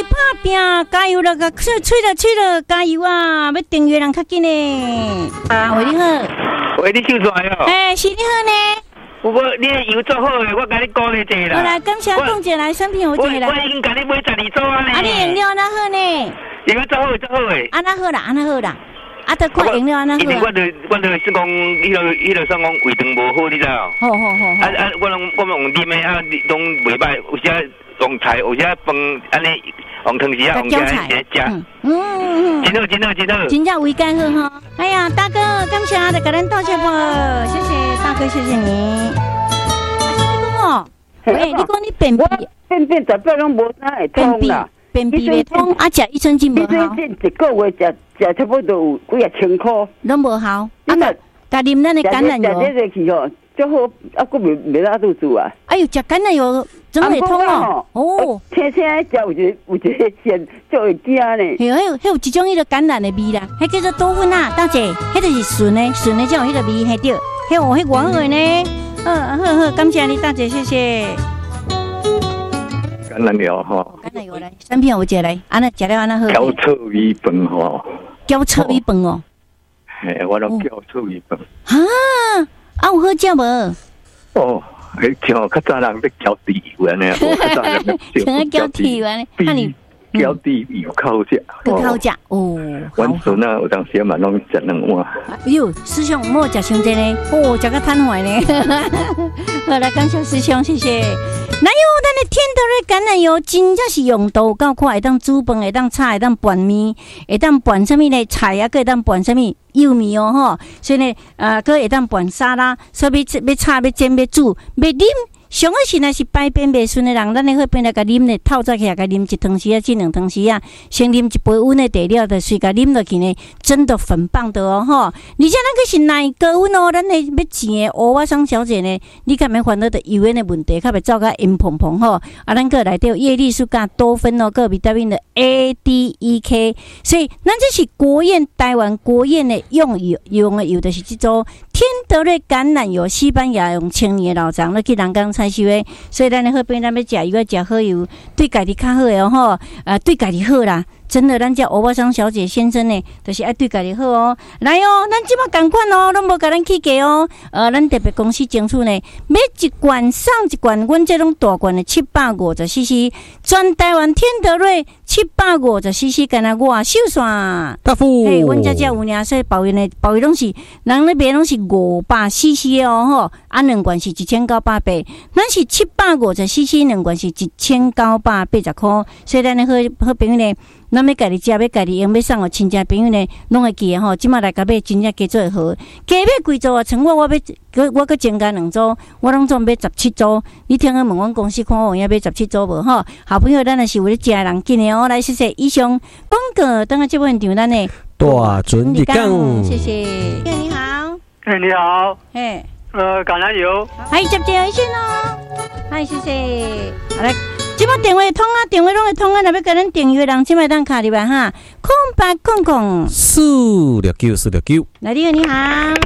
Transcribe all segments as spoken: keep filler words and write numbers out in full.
拍拼，加油了，个吹吹了吹了，加油啊！要订阅人较紧呢。啊，喂，你好。 喂，你秀才哦。 哎，是你好呢。 不过你的油做好的，我甲你鼓励一下啦。 好来，感谢讲一来，产品有一个我我已经甲你买十二组啊呢。 啊，你用了安那好呢？ 油做好做好诶。 安那好啦，安那好啦。啊，得看用了安那好。 因为我著我著是讲，迄个迄个算讲胃肠无好，你知道？ 好好好。 啊啊，我拢我拢用啉的啊，拢袂歹，有时用菜，有时饭安尼用汤时啊，用起来食。嗯嗯，真好真好真好。 真正胃干好哈。哎呀，大哥，感谢得给咱道歉不？谢谢大哥，谢谢你。哦，喂，你讲你便秘， 便秘十八拢无啥会通啦。 便秘未通，啊，食益生菌无好。益生菌一个月食食差不多有几啊千块， 拢无好。啊，甲甲啉咱的橄榄油。 食这个去吼，最好啊，佫未未拉肚子啊。 哎呦，食橄榄油真会通哦。哦， 青青食有一个有一个线就会惊呢。 嘿，迄迄有一种迄个橄榄的味啦，迄叫做多酚啊，大姐，迄就是纯的，纯的才有迄个味，嘿对，迄有迄原味呢。嗯，好好，感谢你大姐，谢谢。 橄榄油吼， 橄榄油来，产品有一个来，安尼食了安尼好。 搅臭米饭吼， 搅臭米饭哦。 嘿，我拢搅臭米饭。 哈，啊有好食无？ 哦，迄像较早人咧搅地油安尼，较早人咧像搅地油安尼， 那你搅地油较好食， 更好食哦。 阮孙啊，有当时嘛拢食两碗。 哎呦，师兄莫食伤济呢，哦，食个瘫坏呢。好来，感谢师兄，谢谢。哪有咱的天德瑞橄榄油真正是用度够快，会当煮饭，会当炒，会当拌面，会当拌什么呢？菜啊，会当拌什么幼米哦吼。所以呢，呃，佮会当拌沙拉，所以要要炒、要煎、要煮、要啉。上个是若是排便袂顺的人，咱咧好便来甲啉咧，透早起来甲啉一汤匙啊，至两汤匙啊，先啉一杯温的茶了，就随甲啉落去呢，真的很棒的哦吼！而且咱个是耐高温哦，咱的要钱的欧巴桑小姐呢，你敢免烦恼的油烟的问题，较袂走甲阴蓬蓬吼。啊，咱个内底有叶绿素加多酚哦，个维他命的 A、D、E、K， 所以咱这是国宴台湾国宴的用油用的油，就是这种天德瑞橄榄油，西班牙用千年的老长，那去人工采收的，所以咱的好便咱要食油要食好油，对家己较好的哦吼，呃，对家己好啦。真的，咱这欧巴桑小姐先生呢，就是爱对家己好哦。来哦，咱即马同款哦，拢无甲咱起价哦。呃，咱特别公司争取呢，买一罐送一罐，阮这种大罐的七百五十 C C， 全台湾天德瑞七百五十 C C， 干那我秀算。 大夫， 嘿，阮这只有呢，所以保养呢，保养拢是人那边拢是五百 C C 哦吼，啊两罐是一千九百八，咱是七百五十 C C， 两罐是一千九百八十块，所以咱的好好朋友呢。咱要家己食，要家己用，要送互亲戚朋友呢，拢会记诶吼。即马来甲买真正加做好，加买几组啊？像我，我要我搁增加两组，我拢总买十七组。你听个问阮公司看我有影买十七组无吼？好朋友，咱若是为了食人紧诶哦，来谢谢以上广告，等下节目现场咱诶大准日讲， 谢谢。你好， 哎，你好， 嘿， 呃，橄榄油， 嗨，接电话先哦，嗨，谢谢，好来。即摆电话通啊，电话拢会通啊，若要甲咱订阅人，即摆当卡入来哈，空八空空四六九四六九。 来，你好，你好，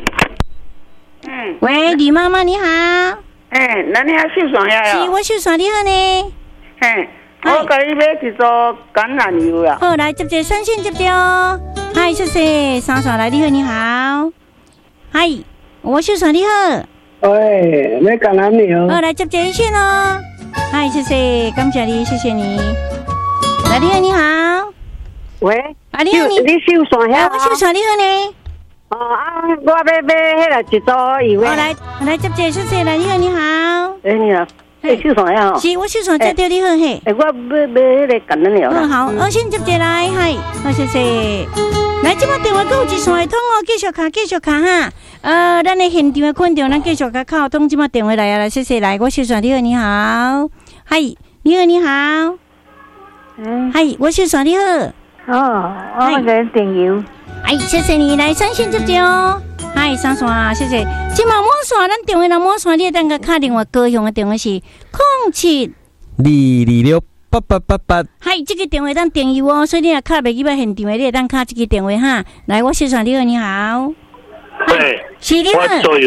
嗯， 喂，李妈妈你好， 哎，那你还秀爽呀？ 是我秀爽，你好呢？ 嘿，我甲你买一组橄榄油啊。 好，来接接专线接着哦。嗨，谢谢，三爽来，你好，你好，嗨，我秀爽，你好。 喂，买橄榄油。 好，来接接一线哦。嗨，谢谢，感谢你，谢谢你。来，你好，你好。 喂， 啊，你好，你你秀爽呀？ 我秀爽，你好呢？ 哦啊，我要买迄个一组油。 好，来，来接接，谢谢，来，你好，你好。 哎，你好，哎，秀爽呀？ 是，我秀爽接到你好嘿。 哎，我要买迄个橄榄油。 嗯，好，我先接接来，嗨，好，谢谢。来，这把电话搁有一线会通哦，继续卡，继续卡哈。呃，咱的现场的群众，咱继续卡靠通，这把电话来啊，来，谢谢，来，我秀爽，你好，你好，嗨，你好，你好，嗯，嗨，我秀爽，你好， 哦，我在订油， 哎，谢谢你，来三线接接哦，嗨，三线，谢谢，这把满线，咱电话若满线，你等个卡电话高雄的电话是零七二二六八八八八， 嗨，这个电话当订油哦，所以你若卡袂记要现场的，你会当卡这个电话哈，来，我秀爽，你好，你好。 对， 是你好， 我做油，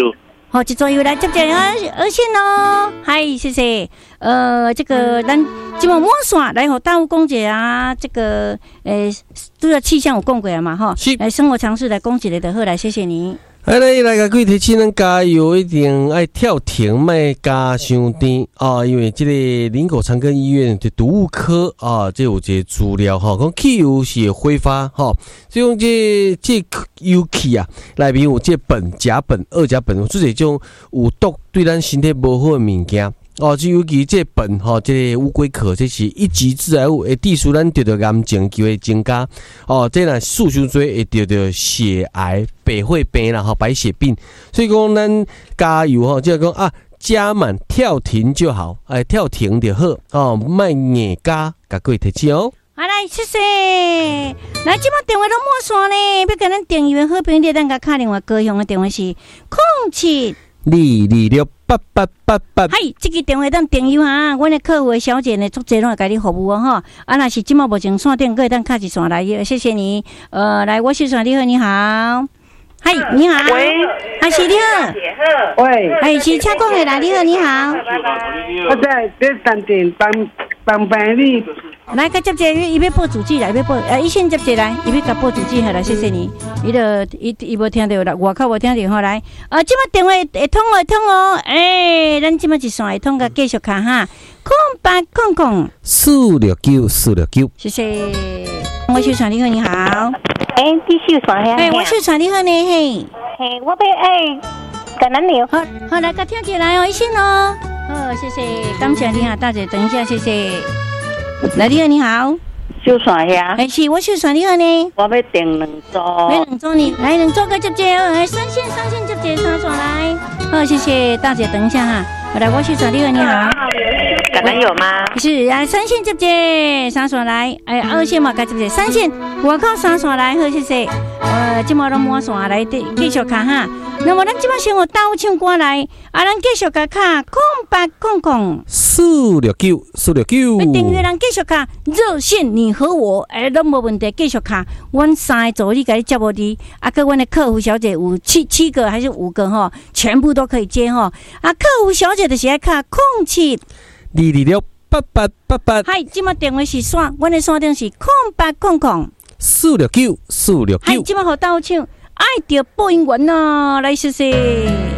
好，一座又来接接二二线哦，嗨，谢谢。呃，这个咱今晚摸线来和大务公姐啊，这个诶，都要气象有讲过了嘛，哈，来生活常识来讲一个就好来，谢谢你。 哎，来来个各位提醒咱加油，一定爱跳停，卖加伤甜啊！因为这个林口长庚医院的毒物科啊，这有一个资料哈，讲汽油是会挥发哈，所以讲这这油气啊，内面有这苯、甲苯、二甲苯，做这种有毒对咱身体无好的物件。哦，就尤其这苯吼，这个乌龟壳，这是一级致癌物，会致使咱得到癌症机会增加。哦，这若数伤多会得到血癌、白血病啦，吼白血病。所以讲咱加油吼，即係講啊，加滿跳停就好，哎，跳停就好。哦，莫硬加，甲各位提醒哦。 好来，谢谢。来，即摆电話都冇線呢，要跟咱訂閱好朋友，咱甲敲電話高雄嘅電話是空七二二六八八八八。 嗨，这个电话当订閱哈，阮的客服小姐呢，足濟攏會甲你服務哦吼。啊，若是即擺無前線電，可以當敲一線來，謝謝你。呃，來，我是線你好，你好。嗨，你好。 喂， 啊是你好。 喂， 哎是車講的啦，你好，你好。 我在這三點幫幫辦理。 來，甲接者，伊要報主機來，要報，呃，伊先接者來，伊要甲報主機好啦，謝謝你。伊就伊伊無聽到啦，外口無聽到好來。啊，即擺電話會通會通哦，誒，咱即擺一線會通甲繼續卡哈，空八空空。 四六九四六九， 謝謝。我是傳你好，你好。 誒，啲小傳係啊。 誒，我是傳你好呢，嘿。 誒，我俾誒，橄欖料。 好，好來，甲聽起來哦，一線哦。好，謝謝，感謝你好，大姐，等一下，謝謝。來，你好，你好。 小船呀？ 哎，是，我小船，你好呢？ 我要訂兩組。 要兩組呢？來，兩組個接接，哎，三線，三線接接，三船來。好，謝謝，大姐，等一下哈。好來，我小船，你好，你好。 橄欖有嗎？ 是，啊，三線接接，三船來。哎，二線嘛，該接接，三線，外口三船來，好，謝謝。呃，今麥攏滿線來，繼續看哈。那麼咱即麥先學倒唱歌來，啊，咱繼續甲卡空八空空。 四六九四六九。 訂閱人繼續卡熱線，你和我，哎，都冇問題，繼續卡。阮三個助理甲你接無離，啊，個阮的客服小姐有七七個還是五個哈，全部都可以接哈。啊，客服小姐就是愛卡空七二二六八八八八。 嗨，即麥電話是線，阮的線頂是空八空空。 四六九四六九。 嗨，即麥好倒唱，愛着播音員吶，來謝謝。